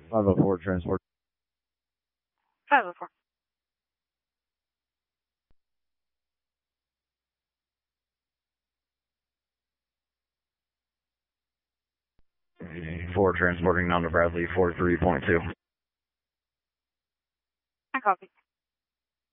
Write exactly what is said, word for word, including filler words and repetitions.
five oh four transport. five oh four. four transporting down to Bradley, four three point two. I copy.